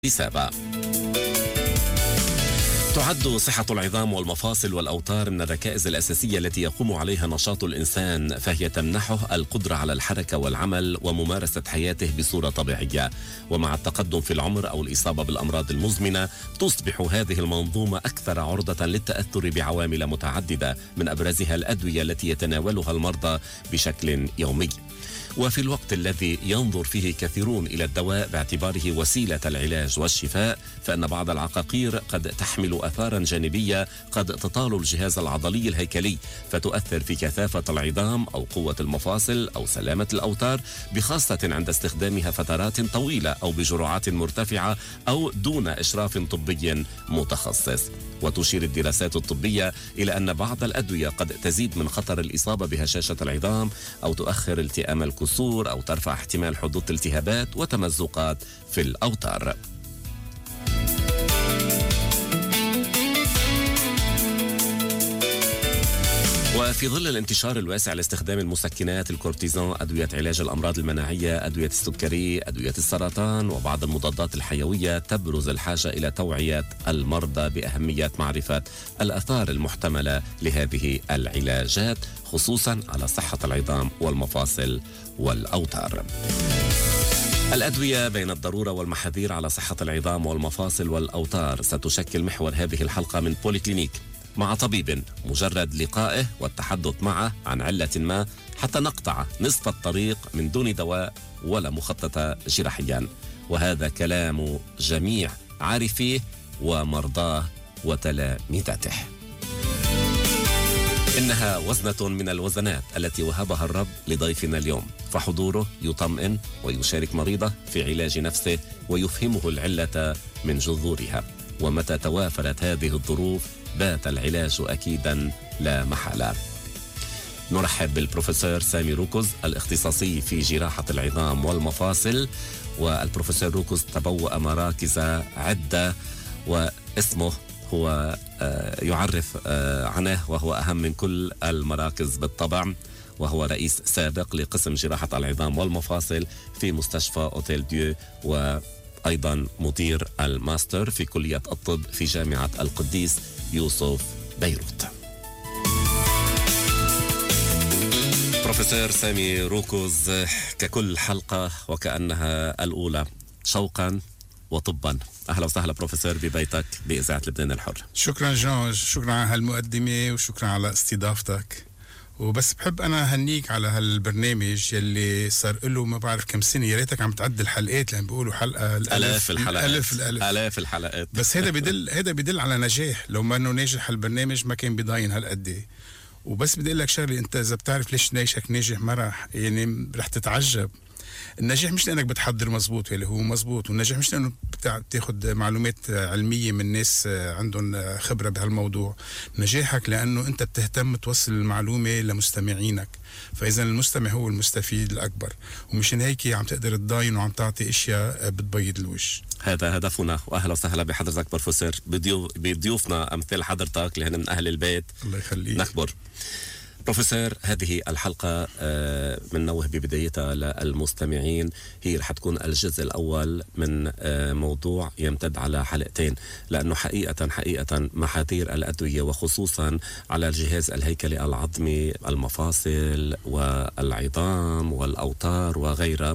الإصابة. تعد صحة العظام والمفاصل والأوتار من الركائز الأساسية التي يقوم عليها نشاط الإنسان، فهي تمنحه القدرة على الحركة والعمل وممارسة حياته بصورة طبيعية. ومع التقدم في العمر أو الإصابة بالأمراض المزمنة تصبح هذه المنظومة أكثر عرضة للتأثر بعوامل متعددة، من أبرزها الأدوية التي يتناولها المرضى بشكل يومي. وفي الوقت الذي ينظر فيه كثيرون إلى الدواء باعتباره وسيلة العلاج والشفاء، فإن بعض العقاقير قد تحمل آثارا جانبية قد تطال الجهاز العضلي الهيكلي، فتؤثر في كثافة العظام أو قوة المفاصل أو سلامة الأوتار، بخاصة عند استخدامها فترات طويلة أو بجرعات مرتفعة أو دون إشراف طبي متخصص. وتشير الدراسات الطبية إلى أن بعض الأدوية قد تزيد من خطر الإصابة بهشاشة العظام، أو تؤخر التئام الكسور، أو ترفع احتمال حدوث التهابات وتمزقات في الأوتار. وفي ظل الانتشار الواسع لاستخدام المسكنات، الكورتيزون، أدوية علاج الأمراض المناعية، أدوية السكري، أدوية السرطان، وبعض المضادات الحيوية، تبرز الحاجة إلى توعية المرضى بأهمية معرفة الآثار المحتملة لهذه العلاجات، خصوصا على صحة العظام والمفاصل والأوتار. الأدوية بين الضرورة والمحاذير على صحة العظام والمفاصل والأوتار ستشكل محور هذه الحلقة من بوليكلينيك، مع طبيب مجرد لقائه والتحدث معه عن علة ما حتى نقطع نصف الطريق من دون دواء ولا مخططة جراحيا. وهذا كلام جميع عارفيه ومرضاه وتلامذته. إنها وزنة من الوزنات التي وهبها الرب لضيفنا اليوم، فحضوره يطمئن ويشارك مريضه في علاج نفسه ويفهمه العلة من جذورها. ومتى توافرت هذه الظروف بات العلاج أكيدا لا محالة. نرحب بالبروفيسور سامي روكوز، الاختصاصي في جراحة العظام والمفاصل. والبروفيسور روكوز تبوأ مراكز عدة، واسمه هو يعرف عنه، وهو أهم من كل المراكز بالطبع، وهو رئيس سابق لقسم جراحة العظام والمفاصل في مستشفى أوتيل ديو، وأيضا مدير الماستر في كلية الطب في جامعة القديس يوسف بيروت. بروفيسور سامي روكوز، ككل حلقة وكأنها الأولى، شوقا وطبا، أهلا وسهلا بروفيسور ببيتك بإذاعة لبنان الحر. شكرا جورج، شكرا على هالمقدمة وشكرا على استضافتك. وبس بحب أنا هنيك على هالبرنامج يلي صار له ما بعرف كم سنة، يا ريتك عم تعد الحلقات لأن بيقولوا حلقة آلاف الحلقات، آلاف الحلقات. بس هذا بدل على نجاح. لو ما إنه ناجح هالبرنامج ما كان بيضاين هالقد. وبس بدي أقول لك شغلة، أنت إذا بتعرف ليش ناجحك ناجح ما رح تتعجب. النجاح مش لأنك بتحضر مزبوط اللي هو مزبوط، والنجاح مش لأنه بتاخد معلومات علمية من ناس عندهم خبرة بهالموضوع. نجاحك لأنه أنت بتهتم توصل المعلومة لمستمعينك، فإذا المستمع هو المستفيد الأكبر، ومشان هيك عم تقدر تضاين وعم تعطي أشياء بتبيض الوجه. هذا هدفنا، وأهلا وسهلا بحضرتك بروفيسور، بضيوفنا أمثال حضرتك اللي هن من أهل البيت. الله يخليك. نخبر بروفيسور، هذه الحلقة بننوه ببدايتها للمستمعين، هي رح تكون الجزء الأول من موضوع يمتد على حلقتين، لأنه حقيقة محاذير الأدوية وخصوصا على الجهاز الهيكلي العظمي، المفاصل والعظام والأوتار وغيرها،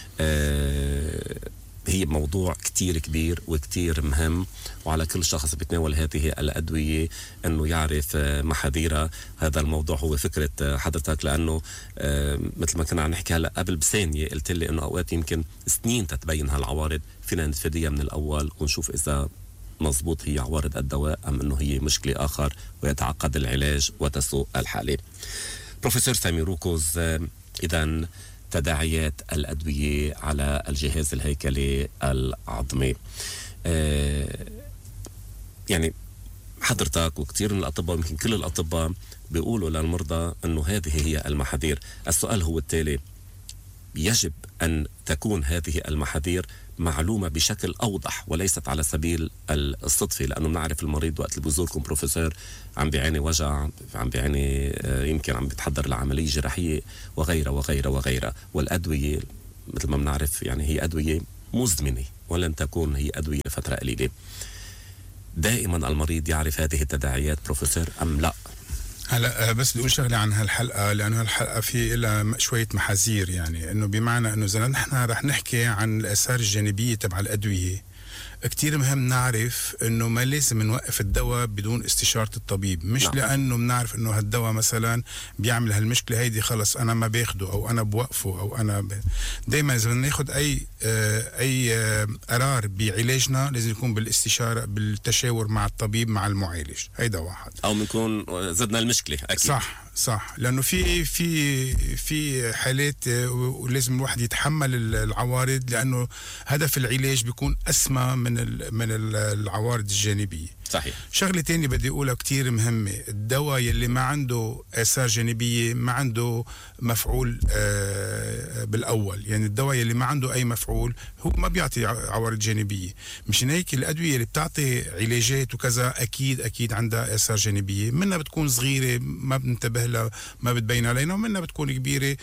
هي موضوع كتير كبير وكتير مهم، وعلى كل شخص بيتناول هذه الأدوية أنه يعرف محاذيرها. هذا الموضوع هو فكرة حضرتك، لأنه مثل ما كنا عم نحكي هلأ قبل بثانية قلت لي أنه أوقات يمكن سنين تتبين هالعوارض، فينا نتفاديها من الأول ونشوف إذا مزبوط هي عوارض الدواء أم أنه هي مشكلة آخر ويتعقد العلاج وتسوء الحالة. بروفيسور سامي روكوز، إذن تداعيات الأدوية على الجهاز الهيكلي العظمي، يعني حضرتك وكثير من الأطباء، يمكن كل الأطباء، بيقولوا للمرضى أنه هذه هي المحاذير. السؤال هو التالي: يجب أن تكون هذه المحاذير معلومة بشكل أوضح وليست على سبيل الصدفة، لأنه بنعرف المريض وقت اللي بيزوركم بروفيسور عم بيعاني وجع، عم بيعاني يمكن عم بيتحضر لعملية جراحية وغيرها وغيرها وغيرها، والأدوية مثل ما بنعرف يعني هي أدوية مزمنة ولن تكون هي أدوية لفترة قليلة. دائما المريض يعرف هذه التداعيات بروفيسور أم لا؟ هلا بس بدي اقول شغله عن هالحلقه، لانه هالحلقه في لها شويه محاذير، يعني انه بمعنى انه اذا نحن رح نحكي عن الاثار الجانبيه تبع الادويه، كتير مهم نعرف انه ما لازم نوقف الدواء بدون استشارة الطبيب. مش نعم. لانه بنعرف انه هالدواء مثلا بيعمل هالمشكلة هيدي خلص انا ما باخده او انا بوقفه او انا دايما اذا بدنا ناخد اي قرار بعلاجنا لازم يكون بالاستشارة بالتشاور مع الطبيب مع المعالج. هيدا واحد. او بنكون زدنا المشكلة اكيد. صح لانه في حالات ولازم الواحد يتحمل العوارض، لانه هدف العلاج بيكون اسمى من العوارض الجانبيه. صحيح. شغله تانية بدي اقولها كتير مهمه، الدواء يلي ما عنده اثار جانبيه ما عنده مفعول بالاول، يعني الدواء يلي ما عنده اي مفعول هو ما بيعطي عوارض جانبيه. مشان هيك الادويه اللي بتعطي علاجات وكذا اكيد عندها اثار جانبيه، منها بتكون صغيره ما بننتبه لها ما بتبين علينا، ومنها بتكون كبيره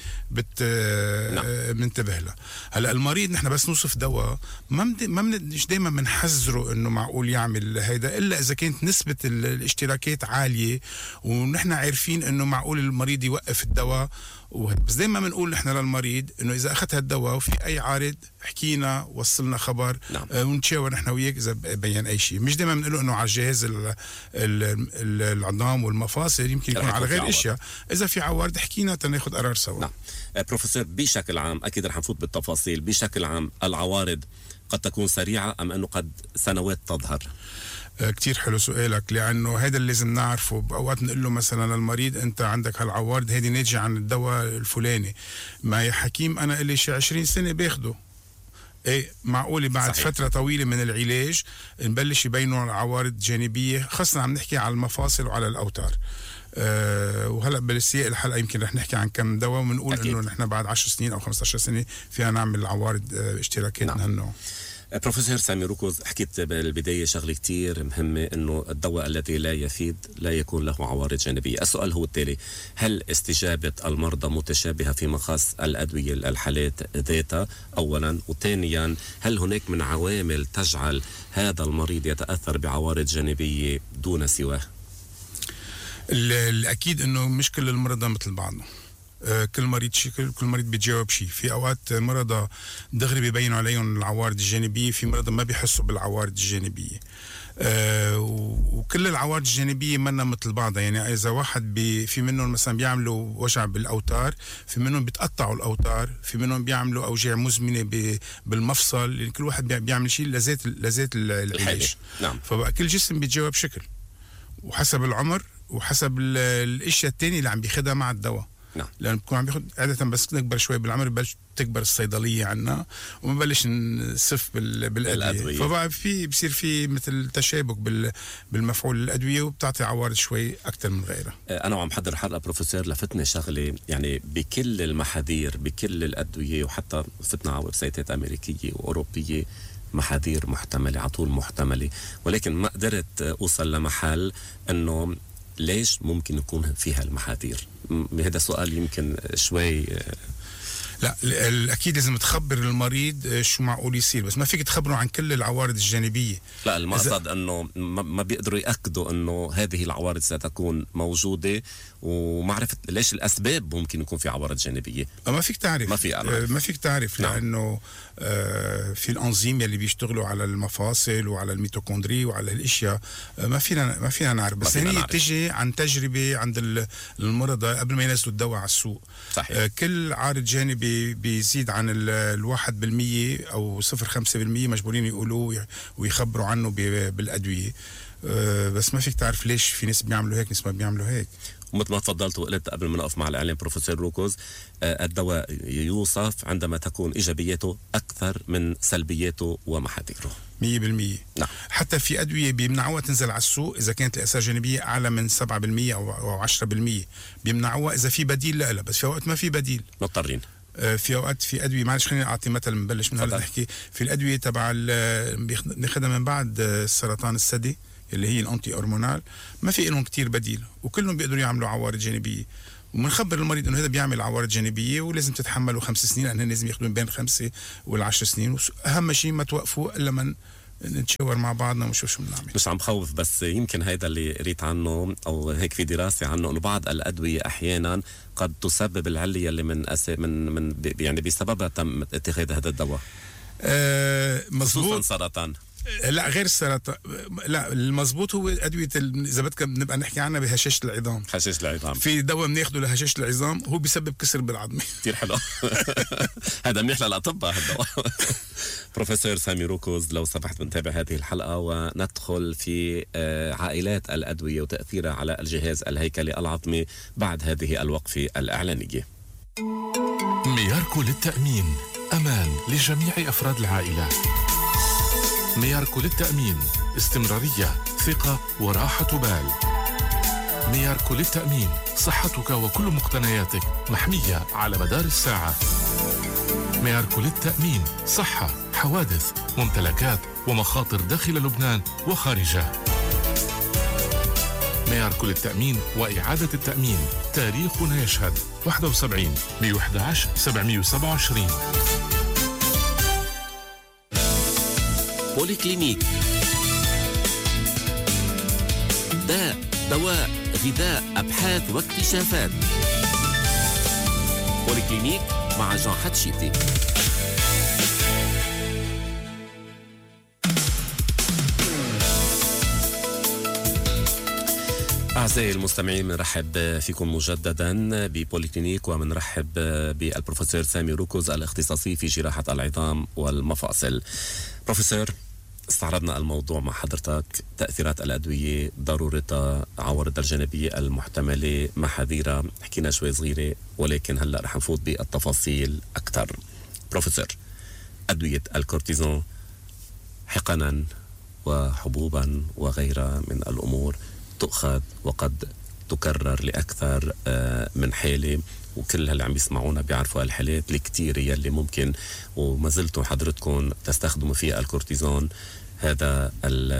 بننتبه لها. هلا المريض نحن بس نوصف دواء مش دائما بنحذره انه معقول يعمل هيدا، الا اذا كانت نسبه الاشتراكات عاليه ونحن عارفين انه معقول المريض يوقف الدواء. بس دايما بنقول نحن للمريض انه اذا اخذت هالدواء وفي اي عارض حكينا وصلنا خبر. نعم. ونتشاور نحن وياك اذا بين اي شيء. مش دايما بنقول انه على الجهاز العظام والمفاصل، يمكن يكون على غير اشياء. اذا في عوارض حكينا تناخذ قرار سوا. نعم. بروفيسور بشكل عام اكيد رح نفوت بالتفاصيل، بشكل عام العوارض قد تكون سريعه ام انه قد سنوات تظهر؟ كتير حلو سؤالك، لأنه هذا اللي لازم نعرفه. بأوقات نقول له مثلا للمريض أنت عندك هالعوارض هذه ناتجة عن الدواء الفلاني، ما يا حكيم أنا إلي شي 20 سنة باخده. ايه معقولة بعد صحيح. فترة طويلة من العلاج نبلش يبينوا عوارض جانبية، خاصة عم نحكي على المفاصل وعلى الأوتار. وهلا بالسياق الحلقة يمكن رح نحكي عن كم دواء ونقول انه نحن بعد 10 سنين او 15 سنة فيها نعمل عوارض اشتراكات من هالنوع. بروفيسور سامي روكوز، حكيت بالبداية شغلة كتير مهمة، انه الدواء الذي لا يفيد لا يكون له عوارض جانبية. السؤال هو التالي: هل استجابة المرضى متشابهة فيما خص الأدوية الحالات ذاتها اولا؟ وثانيا هل هناك من عوامل تجعل هذا المريض يتأثر بعوارض جانبية دون سواه؟ الأكيد انه مش كل المرضى مثل بعضهم. كل مريض شكل، كل مريض بيتجاوب شيء. في اوقات مرضى دغري بيبينوا عليهم العوارض الجانبيه، في مرضى ما بيحسوا بالعوارض الجانبيه. وكل العوارض الجانبيه منا مثل بعضها. يعني اذا واحد في منهم مثلا بيعملوا وجع بالاوتار، في منهم بيتقطعوا الاوتار، في منهم بيعملوا اوجاع مزمنه بالمفصل. يعني كل واحد بيعمل شيء لذات العلاج. نعم. فبقى كل جسم بيتجاوب شكل وحسب العمر وحسب الاشياء الثانيه اللي عم بياخذها مع الدواء. نعم. لأنه بكون عم بياخد عادة بس نكبر شوي بالعمر ببلش تكبر الصيدلية عنا ومبلش نصف بالأدوية. فبقى بصير في مثل تشابك بالمفعول الأدوية وبتعطي عوارض شوي أكثر من غيرها. أنا وعم حضر الحلقة بروفيسور لفتني شغلة، يعني بكل المحاذير بكل الأدوية، وحتى فتنا على ويب سايتات أمريكية وأوروبية محاذير محتملة على طول محتملة، ولكن ما قدرت أوصل لمحل أنه ليش ممكن يكون فيها المحاذير. هذا سؤال يمكن شوي. لا اكيد لازم تخبر المريض شو معقول يصير، بس ما فيك تخبره عن كل العوارض الجانبيه. لا المقصد انه ما بيقدروا ياكدوا انه هذه العوارض ستكون موجوده، ومعرفه ليش الاسباب ممكن يكون في عوارض جانبيه. ما فيك تعرف. ما فيك تعرف. نعم. لانه في الانزيم اللي بيشتغلوا على المفاصل وعلى الميتوكوندري وعلى الاشياء ما فينا نعرف. بس هي تجي عن تجربه عند المرضى قبل ما ينزلوا الدواء على السوق. صحيح. كل عارض جانبي بيزيد عن 1% أو 0.5% مجبورين يقولوه ويخبروا عنه بالأدوية. بس ما فيك تعرف ليش في ناس بيعملوا هيك ناس ما بيعملوا هيك. ومثل ما تفضلت وقلت قبل ما نقف مع الإعلان بروفيسور روكوز، الدواء يوصف عندما تكون إيجابيته أكثر من سلبياته ومحاذيره 100%. نعم. حتى في أدوية بيمنعوها تنزل على السوق إذا كانت الآثار الجانبية أعلى من 7% أو 10%، بيمنعوها إذا في بديل لها. بس في وقت ما في بديل مضطرين. في اوقات في ادويه، معلش خليني اعطي مثل نبلش من هلا نحكي في الادويه تبع بناخذها من بعد سرطان الثدي اللي هي الانتي هرمونال، ما في لهم كتير بديل وكلهم بيقدروا يعملوا عوارض جانبيه. وبنخبر المريض انه هذا بيعمل عوارض جانبيه ولازم تتحملوا 5 سنين، لانه لازم ياخذوا بين 5 و10 سنين. اهم شيء ما توقفوا الا من نتشاور مع بعضنا ونشوف شو بنعمل. مش عم بخوف، بس يمكن هيدا اللي قريت عنه او هيك في دراسه عنه، انه بعض الادويه احيانا قد تسبب العليه اللي من يعني بسببها تم اتخاذ هذا الدواء. مظبوط. خصوصا سرطان. لا غير السرطان، لا المظبوط هو ادويه اذا بدك بنبقى نحكي عنها بهشاشه العظام. هشاشه العظام، في دواء بناخده لهشاشه العظام هو بيسبب كسر بالعظمه. كثير حلو. هذا منيح للاطباء هالدواء. بروفيسور سامي روكوز، لو سمحت بنتابع هذه الحلقه وندخل في عائلات الادويه وتاثيرها على الجهاز الهيكلي العظمي بعد هذه الوقفه الاعلانيه. مياركو للتأمين، أمان لجميع أفراد العائلة. مياركو للتأمين، استمرارية، ثقة وراحة بال. مياركو للتأمين، صحتك وكل مقتنياتك محمية على مدار الساعة. مياركو للتأمين، صحة، حوادث، ممتلكات ومخاطر داخل لبنان وخارجه. مياركو للتأمين وإعادة التأمين، تاريخنا يشهد. 71 ب11 727. بولي كلينيك، داء، دواء، غذاء، أبحاث واكتشافات. بولي كلينيك مع جان حتشيتي. أعزائي المستمعين، بنرحب فيكم مجددا ببوليكلينيك، وبنرحب بالبروفيسور سامي روكوز الاختصاصي في جراحة العظام والمفاصل. بروفيسور، استعرضنا الموضوع مع حضرتك، تأثيرات الأدوية، ضرورتها، عوارضها الجانبية المحتملة، محاذيرها، حكينا شوي صغيرة، ولكن هلأ رح نفوت بالتفاصيل أكثر. بروفيسور، أدوية الكورتيزون حقنا وحبوبا وغيرها من الأمور تؤخذ وقد تكرر لأكثر من حالة، وكل اللي عم يسمعونا بيعرفوا الحالات الكتيرة يلي ممكن وما زلتوا حضرتكم تستخدموا فيها الكورتيزون، هذا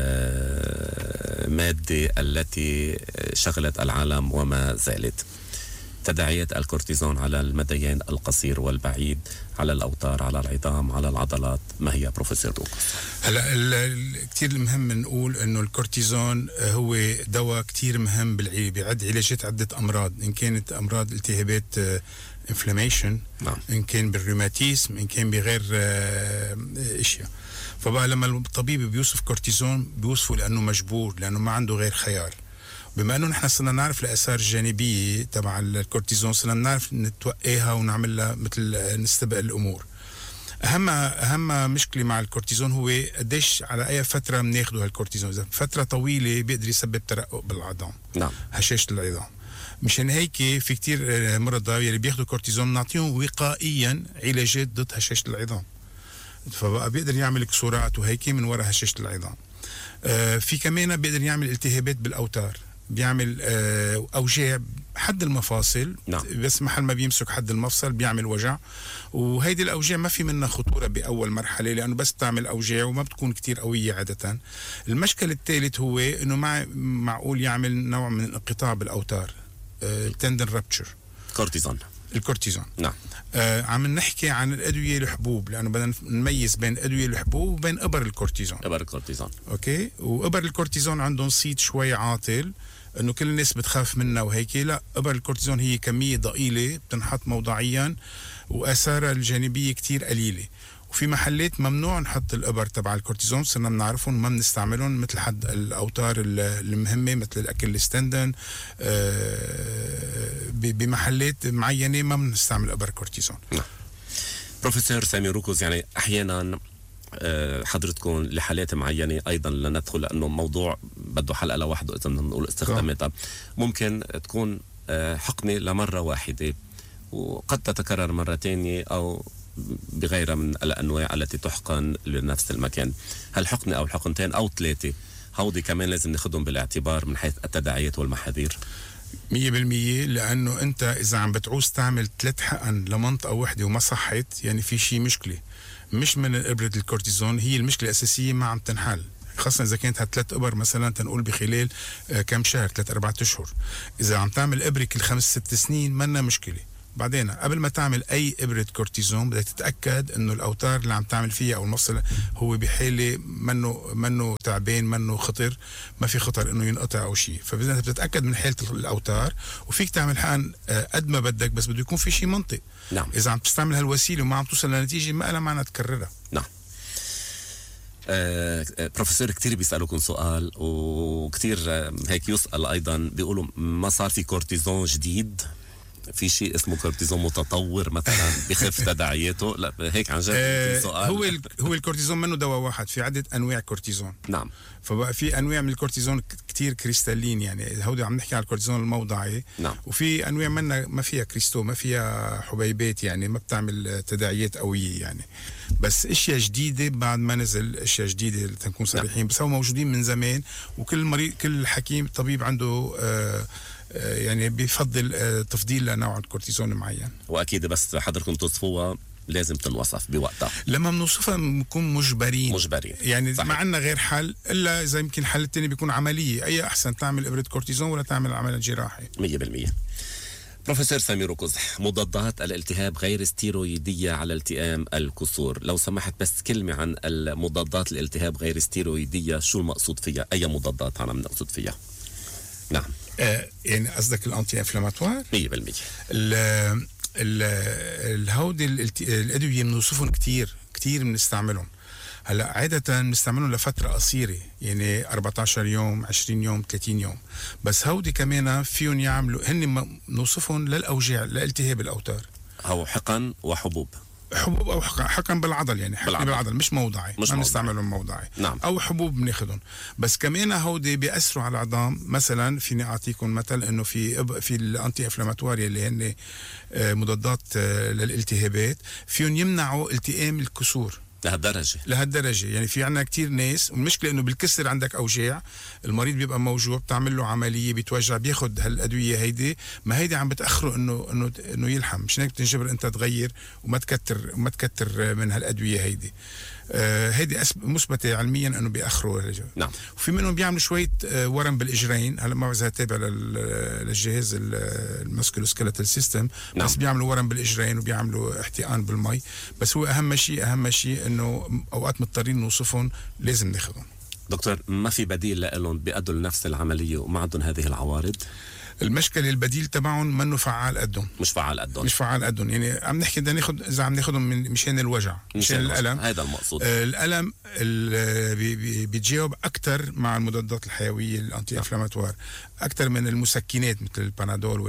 المادة التي شغلت العالم وما زالت. تداعيات الكورتيزون على المديين القصير والبعيد، على الأوتار، على العظام، على العضلات، ما هي بروفيسور روكوز؟ هلا كتير مهم نقول انه الكورتيزون هو دواء كتير مهم بيعد علاجات عدة امراض، ان كانت امراض التهابات انفلاميشن، ان كان بالروماتيزم، ان كان بغير اشياء. فبقى لما الطبيب بيوصف كورتيزون بيوصفه لانه مجبور، لانه ما عنده غير خيار. بما انه نحن صرنا نعرف الاثار الجانبيه تبع الكورتيزون، صرنا نعرف نتوقيها ونعمل لها مثل نستبق الامور. اهم مشكله مع الكورتيزون هو قديش على اي فتره بناخذه هالكورتيزون. اذا فتره طويله بيقدر يسبب ترقق بالعظام، نعم، هشاشه العظام. مشان هيك في كتير مرضى يلي بياخذوا كورتيزون نعطيهم وقائيا علاجات ضد هشاشه العظام، فبقى بيقدر يعمل كسورات وهيك من وراء هشاشه العظام. في كمان بيقدر يعمل التهابات بالاوتار، بيعمل اوجاع حد المفاصل، نعم. بس محل ما بيمسك حد المفصل بيعمل وجع، وهيدي الاوجاع ما في منها خطوره باول مرحله، لانه بس بتعمل اوجاع وما بتكون كتير قويه عاده. المشكل الثالث هو انه معقول يعمل نوع من انقطاع بالاوتار، تندن رابتشر. الكورتيزون نعم. عم نحكي عن الادويه الحبوب، لانه بدنا نميز بين ادويه الحبوب وبين ابر الكورتيزون. اوكي، وابر الكورتيزون عندهم صيت شوي عاطل، انه كل الناس بتخاف منها وهيك. لا، ابر الكورتيزون هي كميه ضئيله بتنحط موضعيا واثارها الجانبيه كتير قليله، وفي محلات ممنوع نحط الابر تبع الكورتيزون، صرنا بنعرفهم ما بنستعملهم، مثل حد الاوتار المهمه مثل الاكيليس-تندن. بمحلات معينه ما بنستعمل ابر كورتيزون. بروفيسور سامي روكوز، يعني احيانا حضرتكم لحالات معينه ايضا لندخل، لانه موضوع بده حلقه لوحده اذا بدنا نقول استخداماتها، ممكن تكون حقنه لمره واحده وقد تتكرر مره ثانيه او بغيرها من الانواع التي تحقن لنفس المكان. هل حقنه او حقنتين او 3 هودي كمان لازم ناخذهم بالاعتبار من حيث التداعيات والمحاذير؟ 100%، لانه انت اذا عم بتعوز تعمل 3 حقن لمنطقه واحده وما صحت، يعني في شيء مشكله، مش من ابره الكورتيزون، هي المشكله الاساسيه ما عم تنحل. خاصة إذا كانت هالثلاث إبر مثلا تنقول بخلال كم شهر 3-4 أشهر. إذا عم تعمل إبرة كل 5-6 سنين منا مشكلة. بعدين قبل ما تعمل أي إبرة كورتيزون بدك تتأكد إنه الأوتار اللي عم تعمل فيها أو المفصل هو بحالة منه تعبان، منه خطر، ما في خطر إنه ينقطع أو شيء. فبدنا بتتأكد من حالة الأوتار، وفيك تعمل حقن قد ما بدك، بس بده يكون في شيء منطق. نعم. إذا عم تستعمل هالوسيلة وما عم توصل لنتيجة ما لها معنى تكررها. نعم. بروفيسور، كتير بيسألوكم سؤال وكتير هيك يسأل أيضا، بيقولوا ما صار في كورتيزون جديد؟ في شيء اسمه كورتيزون متطور مثلا بخف تداعياته؟ لا هيك عن جد في سؤال. هو الكورتيزون منه دواء واحد، في عدة أنواع كورتيزون. نعم. فبقى في أنواع من الكورتيزون كتير كريستالين، يعني هودي عم نحكي على الكورتيزون الموضعي. نعم. وفي أنواع منها ما فيها كريستو، ما فيها حبيبات، يعني ما بتعمل تداعيات قوية يعني. بس اشياء جديدة بعد ما نزل، اشياء جديدة لتنكون صريحين. نعم. بس هو موجودين من زمان، وكل مريض كل حكيم طبيب عنده يعني بيفضل تفضيل لنوع الكورتيزون معين. واكيد بس حضركم توصفوها لازم تنوصف بوقتها. لما بنوصفها بنكون مجبرين يعني صحيح. ما عندنا غير حل، الا اذا يمكن الحل الثاني بيكون عمليه. اي احسن تعمل ابره كورتيزون ولا تعمل عمل جراحي 100%. بروفيسور سمير قزح، مضادات الالتهاب غير ستيرويدية على التئام الكسور، لو سمحت بس كلمة عن المضادات الالتهاب غير ستيرويدية، شو المقصود فيها؟ أي مضادات عم نقصد فيها؟ نعم. يعني قصدك الانتي انفلاماتوار 100%. الهودي الادويه بنوصفهم كتير بنستعملهم. هلا عاده بنستعملهم لفتره قصيره، يعني 14 يوم 20 يوم 30 يوم. بس هودي كمان فيهم يعملوا، هن بنوصفهم للاوجاع، لالتهاب الاوتار، او حقن وحبوب، حبوب او حقن بالعضل، يعني حقن بالعضل مش موضعي، ما بنستعملهم موضعي. نعم. او حبوب بناخذهم. بس كمان هودي بيأثروا على العظام. مثلا فيني اعطيكم مثل انه في الانتي انفلاماتوار اللي هن مضادات للالتهابات، فيهم يمنعوا التئام الكسور لهالدرجة. يعني في عنا كتير ناس، والمشكلة انه بالكسر عندك اوجاع، المريض بيبقى موجوع، بتعمل له عملية، بيتوجع، بياخد هالادوية هيدي، ما هيدي عم بتأخره انه يلحم. مش هيك بتنجبر انت تغير وما تكتر من هالادوية هيدي. هيدي مثبتة علميا انه بيأخروا. نعم. وفي منهم بيعملوا شوية ورم بالاجرين. هلا ما بعرف اذا تابع للجهاز الماسكولوسكيلتال سيستم. نعم. بس بيعملوا ورم بالاجرين وبيعملوا احتقان بالمي. بس هو اهم شيء انه اوقات مضطرين نوصفهم، لازم ناخذهم. دكتور، ما في بديل لهم بيأدوا لنفس العملية وما عندهم هذه العوارض؟ المشكلة البديل تبعهم منه فعال قدهم. مش فعال قدهم. يعني عم نحكي بدنا ناخذ، اذا عم ناخذهم مشان الوجع، مشان الألم، هذا المقصود. الألم بيتجاوب أكثر مع المضادات الحيوية الانتي انفلاماتوار، أكثر من المسكنات مثل البانادول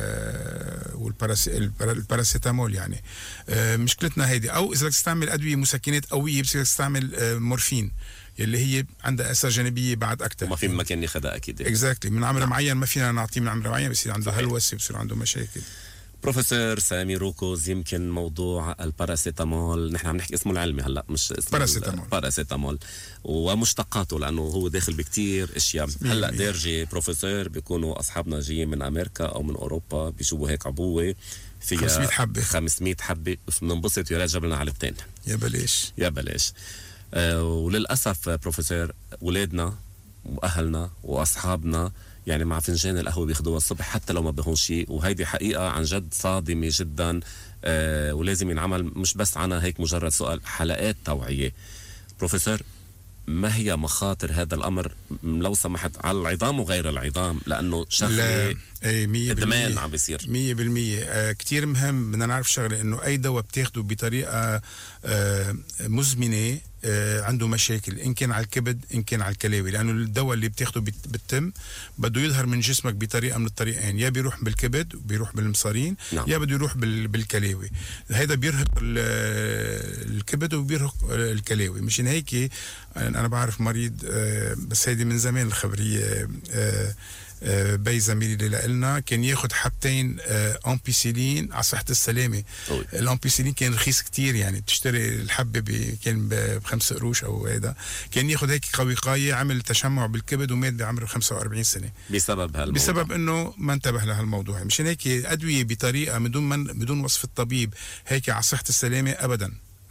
والباراسيتامول. يعني مشكلتنا هيدي. او اذا بدك تستعمل ادوية مسكنات قوية، بس بدك تستعمل مورفين اللي هي عندها اثار جانبيه بعد اكثر. وما في مكان ناخذها اكيد. اكزاكتلي. من عمر معين ما فينا نعطيه من عمر معين، بصير عنده هلوسه، بصير عنده مشاكل. بروفيسور سمير قزح، يمكن موضوع الباراسيتامول، نحن عم نحكي اسمه العلمي هلا، مش اسمه باراسيتامول ومشتقاته، لانه هو داخل بكتير اشياء. هلا ديرجي بروفيسور بيكونوا اصحابنا جايين من امريكا او من اوروبا، بيشوفوا هيك عبوه فيها 500 حبه، بننبسط يا رجل لنا علبتين. يا بلاش. وللأسف بروفيسور، ولادنا وأهلنا وأصحابنا يعني مع فنجان القهوة بياخدوها الصبح حتى لو ما بهون شيء، وهيدي حقيقة عن جد صادمة جدا. ولازم ينعمل مش بس عنا هيك مجرد سؤال، حلقات توعية. بروفيسور، ما هي مخاطر هذا الأمر لو سمحت على العظام وغير العظام؟ لأنه شغلة إدمان عم بيصير 100%. كتير مهم بدنا نعرف شغلة، إنه أي دواء بتاخده بطريقة مزمنة عنده مشاكل، إن كان على الكبد إن كان على الكلاوي، لأنه الدواء اللي بتاخده بالتم بده يظهر من جسمك بطريقة من الطريقين، يا بيروح بالكبد وبيروح بالمصارين. نعم. يا بده يروح بالكلاوي. هيدا بيرهق الكبد وبيرهق الكلاوي. مشان هيك أنا بعرف مريض، بس هيدي من زمان الخبرية، بي زميلي اللي لنا كان ياخد حبتين امبيسيلين على صحة السلامة. الامبيسيلين كان رخيص كتير، يعني بتشتري الحبة كان ب5 قروش او هيدا. كان ياخد هيك قوقاية، عمل تشمع بالكبد ومات بعمره 45 سنة بسبب انه ما انتبه لهالموضوع. مشان هيك ادوية بطريقة بدون وصف الطبيب هيك على صحة السلامة ابدا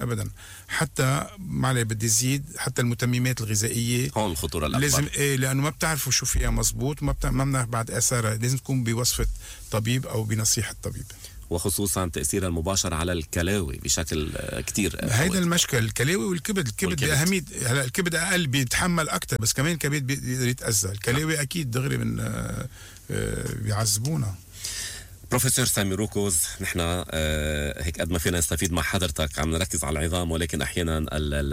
ابدا. حتى معلي بدي زيد، حتى المتممات الغذائيه هون الخطوره الاكبر. لازم لانه ما بتعرفوا شو فيها مزبوط، ما بنعرف بعد اثارها، لازم تكون بوصفه طبيب او بنصيحه طبيب. وخصوصا تأثيرها المباشر على الكلاوي بشكل كتير. هيدا المشكل، الكلاوي الكبد أهمية. هلا الكبد أقل بيتحمل أكتر، بس كمان الكبد بيقدر يتأذى. الكلاوي أكيد دغري من بيعذبونا. بروفيسور سامي روكوز، نحن هيك قد ما فينا نستفيد مع حضرتك عم نركز على العظام، ولكن أحيانا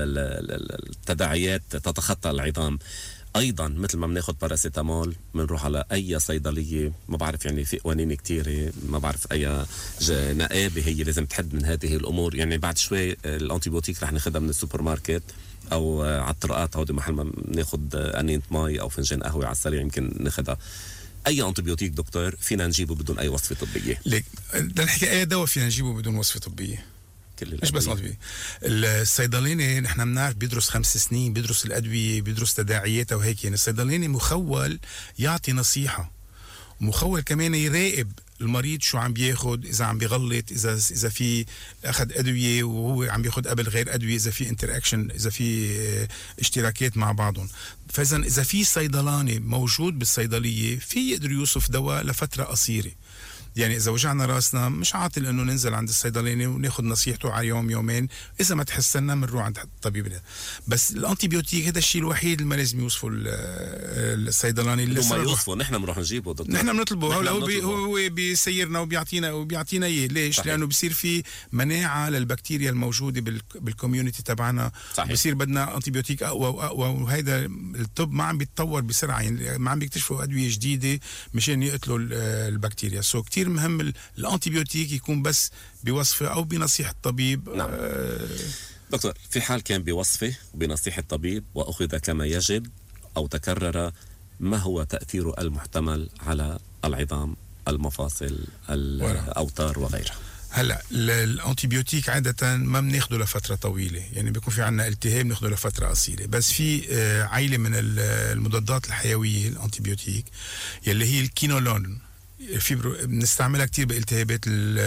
التداعيات تتخطى العظام. ايضا مثل ما بناخذ باراسيتامول بنروح على اي صيدليه، ما بعرف يعني في قوانين كتيره، ما بعرف اي نقابه هي لازم تحد من هذه الامور. يعني بعد شوي الانتيبيوتيك رح ناخذها من السوبر ماركت او على الطرقات، هودي محل ما ناخذ انينه مي او فنجان قهوه على السريع يمكن ناخذها. اي انتيبيوتيك دكتور فينا نجيبه بدون اي وصفه طبيه؟ ليك ده الحكايه، اي دواء فينا نجيبه بدون وصفه طبيه، مش بس أدوية. الصيدلاني نحن بنعرف بيدرس 5 سنين، بيدرس الأدوية، بيدرس تداعياتها وهيك. يعني الصيدلاني مخول يعطي نصيحة، ومخول كمان يراقب المريض شو عم بياخد، إذا عم بيغلط، إذا في أخذ أدوية وهو عم بياخد قبل غير أدوية، إذا في انتراكشن، إذا في اشتراكات مع بعضهم. فإذا إذا في صيدلاني موجود بالصيدلية في يقدر يوصف دواء لفترة قصيرة. يعني إذا وجعنا راسنا مش عاطل إنه ننزل عند الصيدلاني وناخد نصيحته على يوم يومين، إذا ما تحسنا بنروح عند الطبيب. بس الأنتيبيوتيك هذا الشيء الوحيد اللي ما لازم يوصفه الصيدلاني. اللي ما يوصفه نحن بنروح نجيبه دكتور، نحن بنطلبه. هو بيسيرنا وبيعطينا إياه. ليش؟ صحيح. لأنه بصير في مناعة للبكتيريا الموجودة بالكوميونتي تبعنا. صحيح. بصير بدنا أنتيبيوتيك أقوى وأقوى، وهيدا الطب ما عم بيتطور بسرعة، يعني ما عم بيكتشفوا أدوية جديدة مشان يقتلوا البكتيريا. كتير مهم الانتيبيوتيك يكون بس بوصفه او بنصيحه طبيب. نعم. دكتور، في حال كان بوصفه وبنصيحه طبيب واخذ كما يجب او تكرر، ما هو تاثيره المحتمل على العظام، المفاصل، الاوتار وغيرها؟ هلا الانتيبيوتيك عاده ما بناخده لفتره طويله، يعني بيكون في عندنا التهاب بناخده لفتره قصيره. بس في عائله من المضادات الحيويه الانتيبيوتيك يلي هي الكينولون، بنستعملها كتير بالتهابات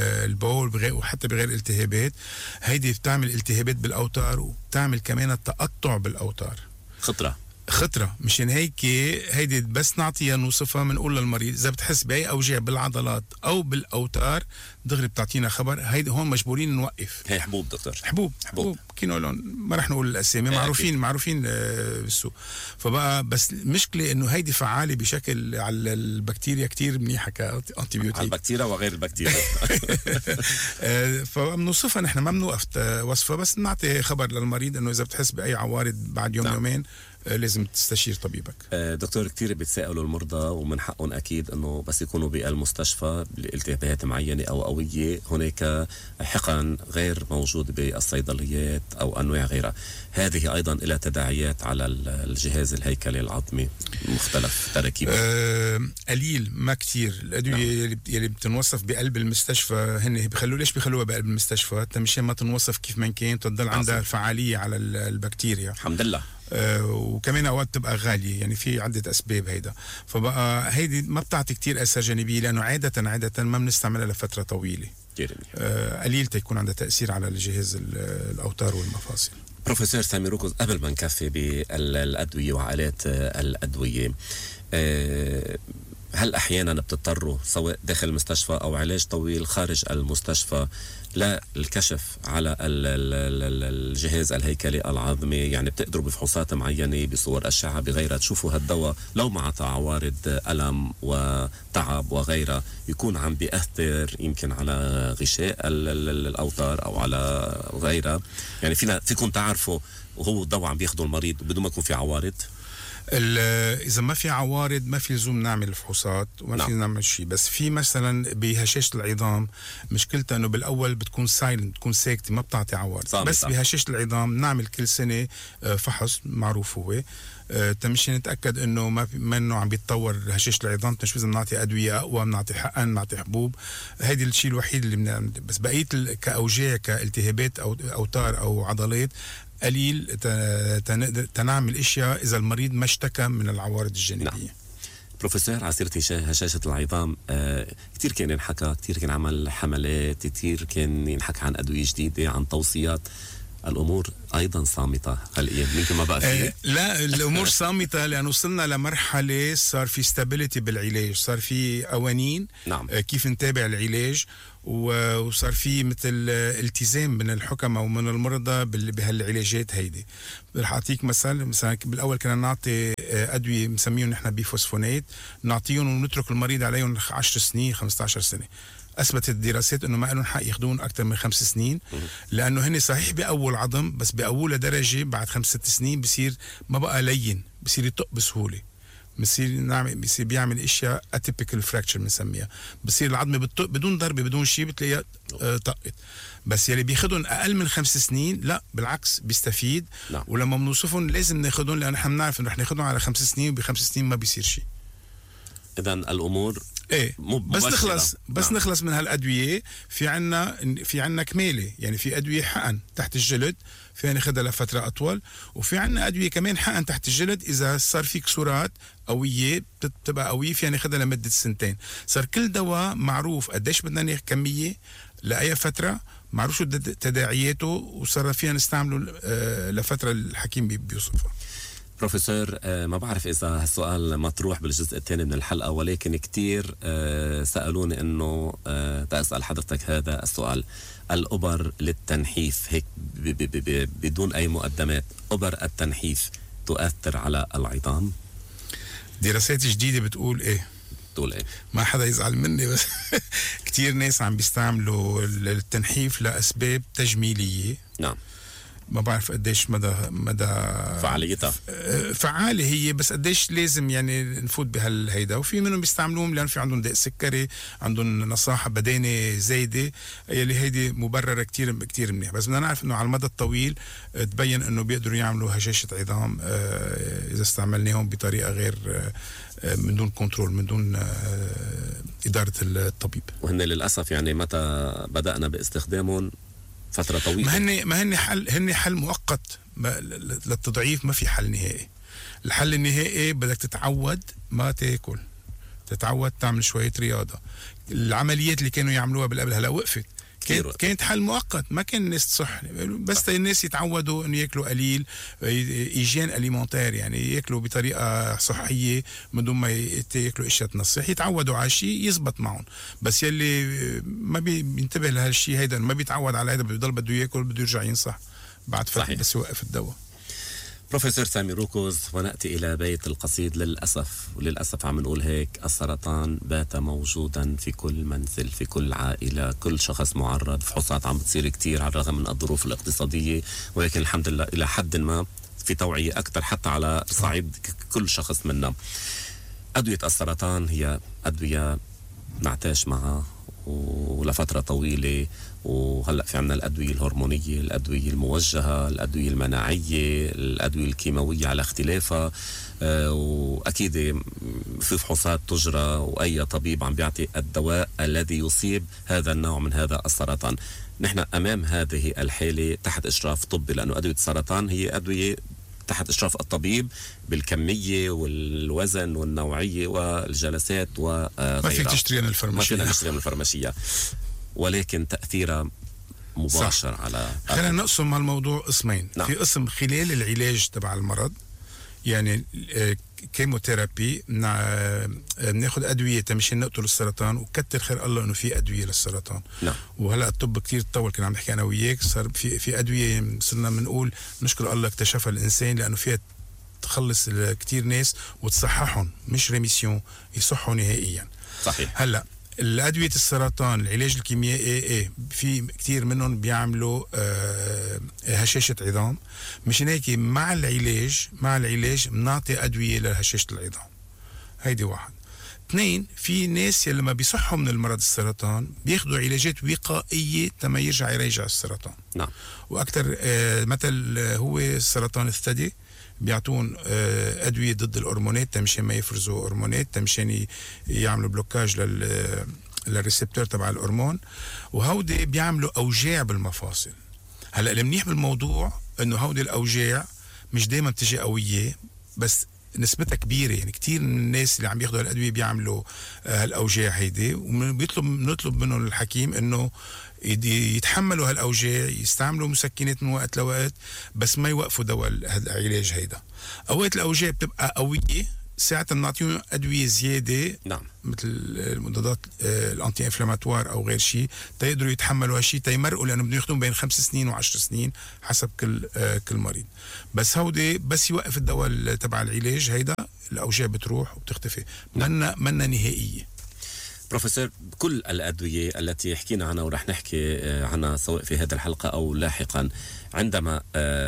البول وحتى بغير الالتهابات. هيدي بتعمل التهابات بالاوتار، وبتعمل كمان التقطع بالاوتار. خطرة. مشان هيك هيدي بس نعطيها نوصفها بنقول للمريض إذا بتحس بأي أوجاع بالعضلات أو بالأوتار دغري بتعطينا خبر. هيدي هون مجبورين نوقف. هي حبوب دكتور، حبوب كينولون، ما رح نقول الأسامي، معروفين بالسوق. فبقى بس المشكلة إنه هيدي فعالة بشكل على البكتيريا كتير منيحة كأنتيبيوتيك، على البكتيريا وغير البكتيريا. فبنوصفها نحن، ما بنوقف وصفها، بس نعطي خبر للمريض إنه إذا بتحس بأي عوارض بعد يومين لازم تستشير طبيبك. دكتور، كتير بيتساءلوا المرضى ومن حقهم أكيد أنه بس يكونوا بالمستشفى بالتهابات معينة أو قوية هناك حقن غير موجود بالصيدليات أو أنواع غيرها. هذه أيضا لها تداعيات على الجهاز الهيكلي العظمي مختلف تركيبه. قليل، ما كتير. الأدوية يلي بتنوصف بقلب المستشفى هن ليش بيخلوها بقلب المستشفى؟ مشان ما تنوصف كيف ما كان، تضل عندها الفعالية على البكتيريا. الحمد لله. وكمان اوقات تبقى غاليه، يعني في عده اسباب هيدا. فبقى هيدي ما بتعطي كتير اثار جانبيه، لانه عاده ما بنستعملها لفتره طويله. قليل تكون عندها تاثير على الجهاز الاوتار والمفاصل. بروفيسور سامي روكوز، قبل ما نكفي بالادويه وعائلات الادويه، هل احيانا بتضطروا سواء داخل المستشفى او علاج طويل خارج المستشفى للكشف على الجهاز الهيكلي العظمي؟ يعني بتقدروا بفحوصات معينة، بصور أشعة، بغيرها، تشوفوا هالدواء لو مع عوارض ألم وتعب وغيرها يكون عم بيأثر يمكن على غشاء الأوتار أو على غيرها؟ يعني فيكم تعرفوا وهو الدواء عم بياخده المريض بدون ما يكون في عوارض؟ إذا ما في عوارض ما في لزوم نعمل فحوصات وما في نعمل شيء. بس في مثلا بهشاشة العظام مشكلتها إنه بالأول بتكون سايلنت، بتكون ساكتة، ما بتعطي عوارض. بس بهشاشة العظام نعمل كل سنة فحص معروف هو تمشي نتأكد إنه ما إنه عم بيتطور هشاشة العظام. مش لازم نعطي أدوية أقوى، بنعطي حقن، بنعطي حبوب. هيدي الشيء الوحيد اللي بس بقية كأوجاع كالتهابات أو أوتار أو عضلات قليل تنعمل اشياء اذا المريض ما اشتكى من العوارض الجانبيه. نعم. بروفيسور، على سيرة هشاشة العظام، كتير كان ينحكى، كتير كان عمل حملات، كتير كان ينحكى عن أدوية جديدة، عن توصيات. الأمور أيضا صامتة هل يمكن ما بقى فيه؟ لا، الأمور صامتة لأنه وصلنا لمرحلة صار في stability بالعلاج، صار في قوانين نعم. كيف نتابع العلاج، وصار في مثل التزام من الحكماء ومن المرضى بهالعلاجات هيدي. رح أعطيك مثلا بالأول كنا نعطي أدوية مسميهم نحن بيفوسفونات، نعطيهم ونترك المريض عليهم 10 سنين 15 سنة. أثبتت الدراسات أنه ما لهم حق ياخذون أكثر من 5 سنين، لأنه هن صحيح بأول عظم بس بأول درجة بعد 5-6 سنين بصير ما بقى لين، بصير يطق بسهولة، بصير بيعمل اشياء اتيبيكال فراكتشر بنسميها، بصير العظمه بتطق بدون ضربه بدون شيء بتلاقيها طقت. بس يلي بياخذهم اقل من 5 سنين لا بالعكس بيستفيد. نعم. ولما بنوصفهم لازم ناخذهم لانه نحن بنعرف انه رح ناخذهم على 5 سنين وب5 سنين ما بيصير شيء. إذن الأمور ايه بس نخلص من هالادويه. في عنا كماله، يعني في ادويه حقن تحت الجلد فينا ناخذها لفتره اطول، وفي عنا ادويه كمان حقن تحت الجلد اذا صار في كسورات قويه بتبقى قويه فينا ناخذها لمده 2 سنين. صار كل دواء معروف قديش بدنا ناخذ كميه لاي فتره، معروف شو تداعياته، وصار فينا نستعمله لفتره الحكيم بيوصفها. بروفيسور، ما بعرف إذا هالسؤال مطروح بالجزء الثاني من الحلقة، ولكن كتير سألوني أنه تسأل حضرتك هذا السؤال. الأبر للتنحيف هيك بدون أي مقدمات، أبر التنحيف تؤثر على العظام؟ دراسات جديدة بتقول إيه؟ تقول إيه؟ ما حدا يزعل مني بس كتير ناس عم بيستعملوا التنحيف لأسباب تجميلية. نعم. ما بعرف قديش مدى فعاليتها فعالة هي، بس قديش لازم يعني نفوت بهالهيدا. وفي منهم بيستعملوهم لأن في عندهم داء سكري، عندهم نصاحة بدانة زايدة، يلي هيدي مبررة كتير كتير منيح. بس بدنا نعرف انه على المدى الطويل تبين انه بيقدروا يعملوا هشاشة عظام اذا استعملناهم بطريقة غير من دون كنترول، من دون إدارة الطبيب. وهن للأسف يعني متى بدأنا باستخدامهم فترة طويلة. هن حل مؤقت للتضعيف، ما في حل نهائي. الحل النهائي بدك تتعود ما تاكل، تتعود تعمل شوية رياضة. العمليات اللي كانوا يعملوها بالقبل هلا وقفت، كانت حل مؤقت، ما كان الناس تصح، بس الناس يتعودوا انه ياكلوا قليل، ايجين اليمونتير، يعني ياكلوا بطريقه صحيه من دون ما ياكلوا اشياء تنصح، يتعودوا على شيء يزبط معهم. بس يلي ما بينتبه لهالشيء هيدا، ما بيتعود على هيدا، بيضل بده ياكل، بده يرجع ينصح بعد فتره بس يوقف الدواء. بروفيسور سامي روكوز، ونأتي إلى بيت القصيد. وللأسف عم نقول هيك، السرطان بات موجودا في كل منزل، في كل عائلة، كل شخص معرض. فحوصات عم بتصير كتير على الرغم من الظروف الاقتصادية، ولكن الحمد لله إلى حد ما في توعية أكثر حتى على صعيد كل شخص منا. أدوية السرطان هي أدوية نعتاش معها ولفترة طويلة، وهلأ في عنا الأدوية الهرمونية، الأدوية الموجهة، الأدوية المناعية، الأدوية الكيماوية على اختلافها، وأكيد في فحوصات تجرى، وأي طبيب عم بيعطي الدواء الذي يصيب هذا النوع من هذا السرطان. نحن أمام هذه الحالة تحت إشراف طبي، لأنه أدوية السرطان هي أدوية تحت إشراف الطبيب بالكمية والوزن والنوعية والجلسات وغيرها. ما فيك تشتريها من الفرماشية، ولكن تأثيرها مباشر صح. على خلينا نقسم الموضوع قسمين. نعم. في قسم خلال العلاج تبع المرض، يعني كيموثيرابي، بناخذ ادويه تمشي نقتل السرطان، وكتر خير الله انه في ادويه للسرطان. نعم. وهلا الطب كتير تطور، كنا عم نحكي انا وياك، صار في ادويه صرنا بنقول نشكر الله اكتشفها الانسان، لانه فيها تخلص كتير ناس وتصححهم، مش ريميسيون، يصحوا نهائيا. صحيح. هلا الأدوية السرطان العلاج الكيميائي في كتير منهم بيعملوا هشاشة عظام، مش هيك مع العلاج بنعطي أدوية لهشاشة العظام. هيدي واحد. 2، في ناس يلي ما بيصحوا من المرض السرطان بياخدوا علاجات وقائية تما يرجع السرطان. نعم. وأكتر مثل هو سرطان الثدي، بيعطون أدوية ضد الهرمونات تمشان ما يفرزوا هرمونات، تمشان يعملوا بلوكاج للريسبتور تبع الهرمون، وهودي بيعملوا أوجاع بالمفاصل. هلأ المنيح بالموضوع إنه هودي الأوجاع مش دايما بتجي قوية، بس نسبتها كبيرة، يعني كتير من الناس اللي عم ياخدوا هالأدوية بيعملوا هالأوجاع هيدي، ونطلب منهم الحكيم إنه يتحملوا هالأوجاع، يستعملوا مسكنات من وقت لوقت، بس ما يوقفوا دواء العلاج هيدا. أوقات الأوجاع بتبقى قوية، ساعة نعطيهم أدوية زيادة، نعم، مثل المضادات الأنتي إنفلاماتوار أو غير شيء، تيقدروا يتحملوا هالشيء، تيمرقوا، لأنه بدهم ياخدون بين 5 سنين و10 سنين حسب كل مريض. بس هودي بس يوقف الدواء تبع العلاج هيدا، الأوجاع بتروح وبتختفي. منا نهائية. بروفيسور، كل الأدوية التي حكينا عنها ورح نحكي عنها سواء في هذه الحلقة أو لاحقا، عندما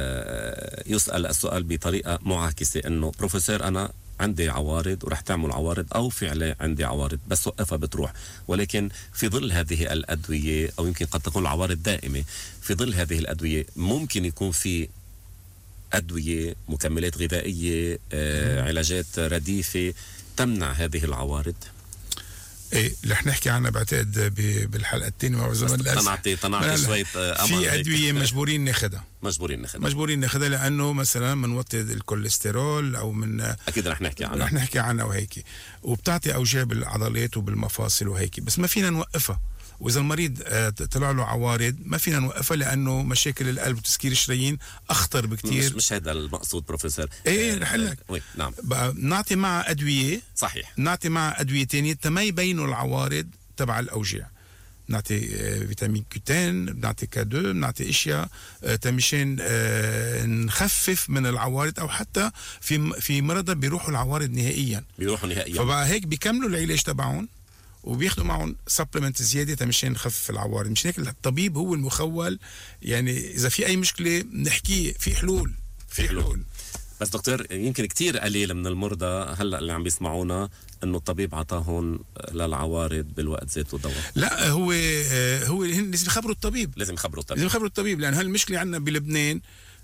يسأل السؤال بطريقة معاكسة إنه بروفيسور أنا عندي عوارض ورح تعمل عوارض، أو فعلا عندي عوارض بس وقفها بتروح، ولكن في ظل هذه الأدوية، أو يمكن قد تكون العوارض دائمة، في ظل هذه الأدوية ممكن يكون في أدوية، مكملات غذائية، علاجات رديفة تمنع هذه العوارض. ايه رح نحكي عنها بعتقد بالحلقه الثانيه مع زمان. طنعتي شويه في ادويه مجبورين ناخذها، مجبورين ناخذها لانه مثلا منوطي الكوليسترول او من، اكيد رح نحكي عنها وهيك، وبتعطي اوجاع بالعضلات وبالمفاصل وهيك، بس ما فينا نوقفها. واذا المريض طلع له عوارض ما فينا نوقفها، لانه مشاكل القلب وتسكير الشرايين اخطر بكتير. مش هذا المقصود بروفيسور. ايه رح لك. نعم، نعطي معها ادويه، صحيح، نعطي معها ادويه ثانيه تما يبينوا العوارض تبع الاوجاع. نعطي فيتامين كوتين، نعطي K2، نعطي اشياء تمشين نخفف من العوارض، او حتى في مرضى بيروحوا العوارض نهائيا. فبقى هيك بيكملوا العلاج تبعهم وبياخدوا معهم سبلمنت زياده مشان نخفف العوارض. مش هيك الطبيب هو المخول، يعني اذا في اي مشكله نحكيه، في حلول. بس دكتور، يمكن كتير قليل من المرضى هلا اللي عم بيسمعونا انه الطبيب عطاهم للعوارض بالوقت ذاته دواء. لا، هو لازم يخبروا الطبيب، لازم يخبروا الطبيب، لان هالمشكله عندنا بلبنان.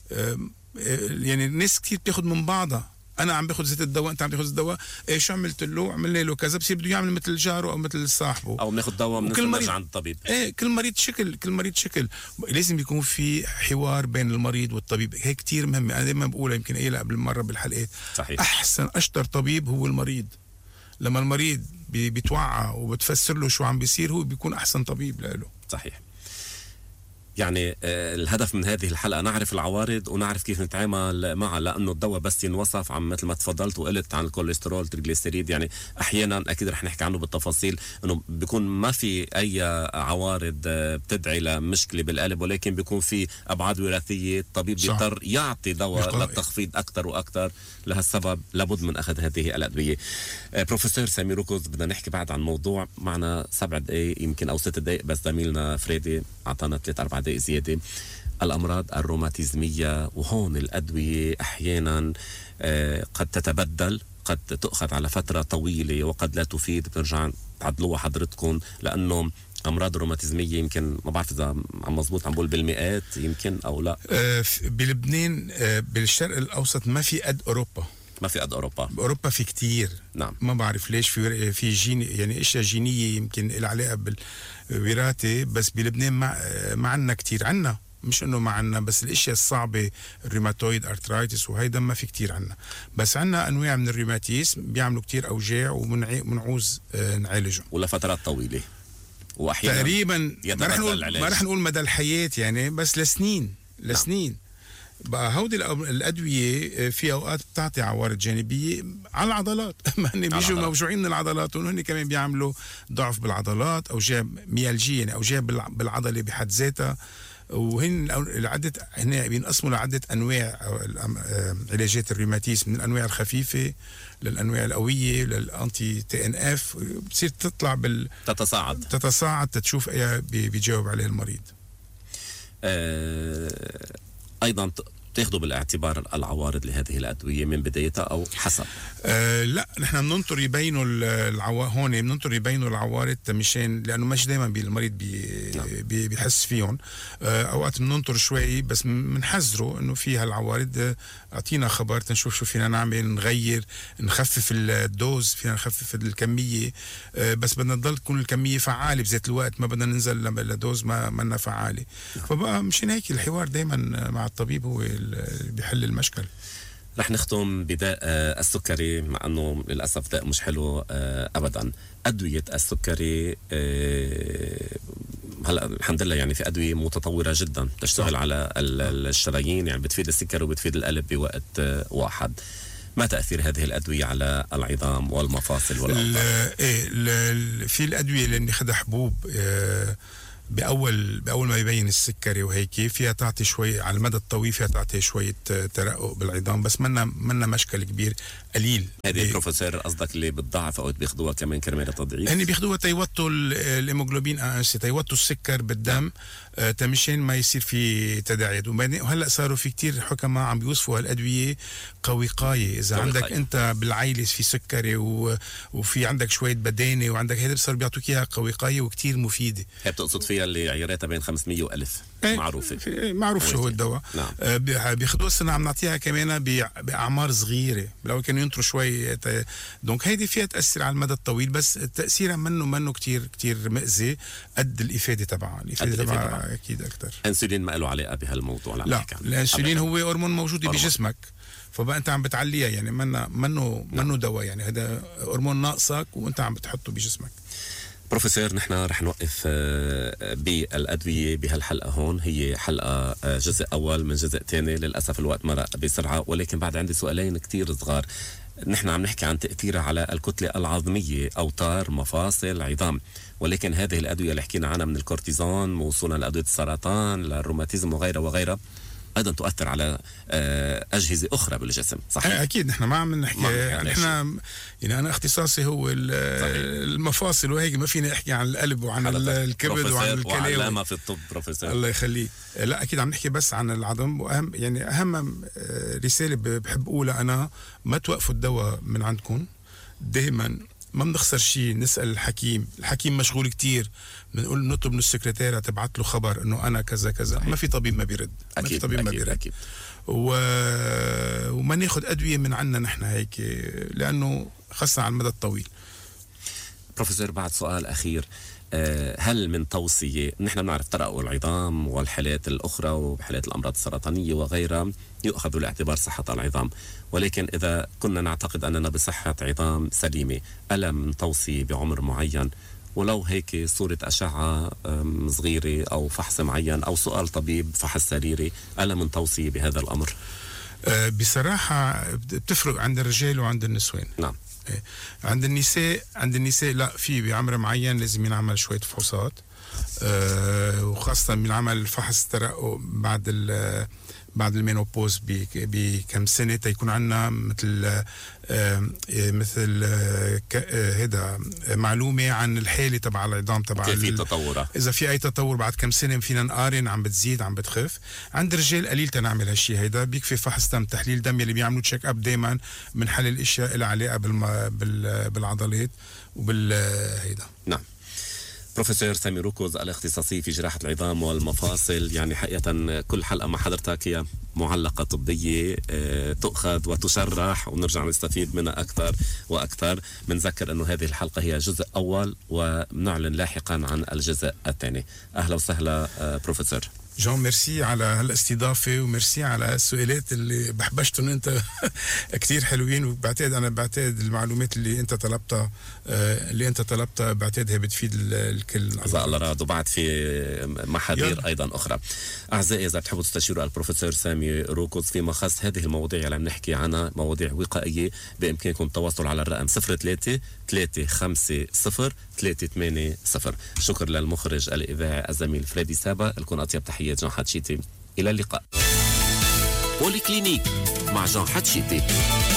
يعني الناس كتير بتاخد من بعضها. انا عم باخذ زيت الدواء، انت عم تاخذ الدواء، ايه شو عملت له؟ عملنا له كذا، بصير بده يعمل مثل جاره او مثل صاحبه، او بناخذ دواء بنرجع عند الطبيب. ايه كل مريض شكل. لازم يكون في حوار بين المريض والطبيب، هيك كتير مهم. انا دائما بقولها، يمكن قايلها قبل مره بالحلقات. صحيح. احسن اشطر طبيب هو المريض. لما المريض بيتوعى وبتفسر له شو عم بيصير، هو بيكون احسن طبيب له. صحيح. يعني الهدف من هذه الحلقة نعرف العوارض ونعرف كيف نتعامل معها، لأنه الدواء بس ينوصف عم مثل ما تفضلت وقلت عن الكوليسترول، تريغليسيريد، يعني أحيانا أكيد رح نحكي عنه بالتفاصيل، أنه بيكون ما في أي عوارض بتدعي لمشكلة بالقلب، ولكن بيكون في أبعاد وراثية. الطبيب بيضطر يعطي دواء للتخفيض أكثر وأكثر. لهالسبب لابد من أخذ هذه الأدوية. بروفيسور سامي ركوز، بدنا نحكي بعد عن موضوع، معنا 7 دقائق يمكن أو 6 دقائق، بس زميلنا فريدي أعطانا 3-4 دقائق زيادة. الأمراض الروماتيزمية، وهون الأدوية أحيانا قد تتبدل، قد تأخذ على فترة طويلة وقد لا تفيد. بترجع تعدلوها حضرتكم، لأنه أمراض روماتيزمية يمكن ما بعرف إذا عم مزبوط عم بقول بالمئات يمكن أو لا. بلبنان بالشرق الأوسط ما في قد أوروبا. بأوروبا في كتير. نعم. ما بعرف ليش في جين، يعني اشياء جينيه يمكن العلاقه بالوراثه، بس بلبنان ما عنا كتير. عنا، مش انه ما عنا، بس الاشياء الصعبه، الروماتويد ارترايتس وهيدا ما في كتير عنا. بس عنا انواع من الروماتيزم بيعملوا كتير اوجاع ومنعوز نعالجهم ولفترات طويله، واحيانا تقريبا ما رح نقول مدى الحياه يعني، بس لسنين. بقى هودي الأدوية في أوقات بتعطي عوارض جانبية على العضلات. هن بيجوا موجوعين من العضلات، وهن كمان بيعملوا ضعف بالعضلات، أوجاع ميالجية، يعني أوجاع بالعضلة بحد ذاتها. هن بينقسموا لعدة أنواع علاجات الروماتيزم، من الأنواع الخفيفة للأنواع القوية للأنتي TNF، بتصير تطلع تتصاعد تشوف أي بيجاوب عليه المريض. أيضا تاخذوا بالاعتبار العوارض لهذه الأدوية من بدايتها أو حسب؟ لا، نحن بننطر يبينوا هون بننطر يبينوا العوارض مشان، لأنه مش دايما المريض بيحس فيهم. أوقات بننطر شوي، بس بنحذره إنه في هالعوارض، أعطينا خبر تنشوف شو فينا نعمل، نغير، نخفف الدوز، فينا نخفف الكمية، بس بدنا نضل تكون الكمية فعالة بذات الوقت، ما بدنا ننزل لدوز ما فعالة. فبقى مشان هيك الحوار دايما مع الطبيب هو بيحل المشكل. رح نختم بداء السكري، مع أنه للأسف داء مش حلو أبدا. أدوية السكري هلا الحمد لله يعني في ادويه متطوره جدا تشتغل على الشرايين، يعني بتفيد السكر وبتفيد القلب بوقت واحد. ما تاثير هذه الادويه على العظام والمفاصل والاوتار؟ في الادويه اللي بناخذها حبوب باول ما يبين السكري وهيك فيها تعطي شوي على المدى الطويل، فيها تعطي شويه ترقق بالعظام، بس منا مشكل كبير قليل. هذه بروفيسور قصدك اللي بتضعف او بياخذوها كمان كرمال التضعيف؟ هني بياخذوها تيوطوا الهيموغلوبين انسي، تيوطوا السكر بالدم تمشين ما يصير في تداعيات. وهلا صاروا في كتير حكماء عم بيوصفوا هالادويه كوقايه. اذا عندك انت بالعائله في سكري وفي عندك شويه بدانه وعندك هيدا، صاروا بيعطوك اياها كوقايه وكتير مفيده. هي بتقصد فيها اللي عياراتها بين 500 و1000 معروفه؟ معروف شو هو الدواء. نعم. بياخذوها السنه عم نعطيها كمان باعمار صغيره، لو كانوا ينطروا شوي دونك هيدي فيها تاثر على المدى الطويل، بس تاثيرها منه كتير مأذي قد الافاده تبعها. الافاده تبعها اكيد اكثر. الانسولين ما له علاقه بهالموضوع؟ لا، الانسولين هو هرمون موجود بجسمك، فبقى انت عم بتعليها، يعني منه دواء، يعني هذا هرمون ناقصك وانت عم بتحطه بجسمك. بروفيسور نحن رح نوقف بالأدوية بهالحلقة هون. هي حلقة جزء أول من جزء تاني، للأسف الوقت مرق بسرعة، ولكن بعد عندي سؤالين كتير صغار. نحن عم نحكي عن تأثيرها على الكتلة العظمية، أوتار، مفاصل، عظام، ولكن هذه الأدوية اللي حكينا عنها من الكورتيزون وصولا لأدوية السرطان للروماتيزم وغيرها وغيرها أيضا تؤثر على أجهزة أخرى بالجسم، صحيح؟ أكيد. نحن ما عم نحكي، نحن يعني أنا اختصاصي هو المفاصل وهيك، ما فينا أحكي عن القلب وعن الكبد وعن الكلى وعلامة في الطب بروفيسور. الله يخليه. لا أكيد عم نحكي بس عن العظم. وأهم يعني أهم رسالة بحب أقولها أنا، ما توقفوا الدواء من عندكم دائما، ما بنخسر شيء. نسأل الحكيم مشغول كتير، بنقول نطلب من السكرتيرة تبعت له خبر انه انا كذا كذا. ما في طبيب ما بيرد. أكيد. ما في طبيب ما بيرد. أكيد. وما ناخد ادوية من عنا نحن هيك، لانه خاصة على المدى الطويل. بروفيسور بعد سؤال اخير، هل من توصية، نحن بنعرف ترقق العظام والحالات الأخرى وحالات الأمراض السرطانية وغيرها يؤخذ بالاعتبار صحة العظام، ولكن إذا كنا نعتقد أننا بصحة عظام سليمة، ألا من توصية بعمر معين، ولو هيك صورة أشعة صغيرة أو فحص معين أو سؤال طبيب فحص سريري، ألا من توصية بهذا الأمر؟ بصراحة بتفرق عند الرجال وعند النسوان. نعم. عند النساء لا، في بعمر معين لازم ينعمل شوية فحوصات، وخاصة بنعمل فحص ترقق بعد المينوبوز بكم سنة، تيكون عنا مثل هيدا معلومة عن الحالة تبع العظام تبع في تطورة. إذا في أي تطور بعد كم سنة فينا نقارن عم بتزيد عم بتخف. عند الرجال قليل تنعمل هالشي هيدا، بيكفي فحص دم، تحليل دم اللي بيعملوا تشيك اب دايما من حل الاشياء اللي علاقة بالعضلات وبالهيدا. نعم. بروفيسور سامي روكوز الاختصاصي في جراحة العظام والمفاصل، يعني حقيقة كل حلقة مع حضرتك هي معلقة طبية تؤخذ وتشرح ونرجع نستفيد منها أكثر وأكثر. بنذكر أنه هذه الحلقة هي جزء أول ونعلن لاحقا عن الجزء الثاني. أهلا وسهلا بروفيسور جون. ميرسي على هالاستضافة، وميرسي على السؤالات اللي بحبشتهم انت كتير حلوين. وبعتقد بعتقد المعلومات اللي انت طلبتها بعتقدها بتفيد الكل. جزاك الله راد. وبعد في محاذير ايضا اخرى. اعزائي اذا بتحبوا تستشيروا البروفيسور سامي روكوز فيما خص هذه المواضيع اللي عم نحكي عنها، مواضيع وقائية، بامكانكم التواصل على الرقم 03-350-380. شكر للمخرج الاذاعي الزميل فريدي سابا. لكم اطيب تحيات جون حتشيتي. إلى اللقاء. بوليكلينيك مع جون حتشيتي.